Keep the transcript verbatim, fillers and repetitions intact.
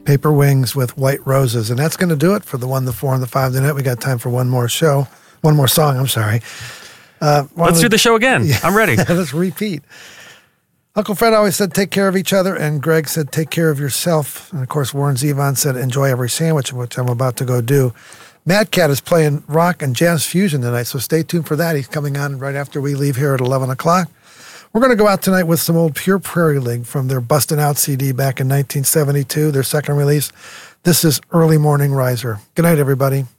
Paper Wings with White Roses. And that's going to do it for the one, the four, and the five tonight. We got time for one more show. One more song, I'm sorry. Uh, Let's we, do the show again. Yeah, I'm ready. Let's repeat. Uncle Fred always said, take care of each other, and Greg said, take care of yourself. And, of course, Warren Zevon said, enjoy every sandwich, which I'm about to go do. Mad Cat is playing rock and jazz fusion tonight, so stay tuned for that. He's coming on right after we leave here at eleven o'clock. We're going to go out tonight with some old Pure Prairie League from their Bustin' Out C D back in nineteen seventy-two, their second release. This is Early Morning Riser. Good night, everybody.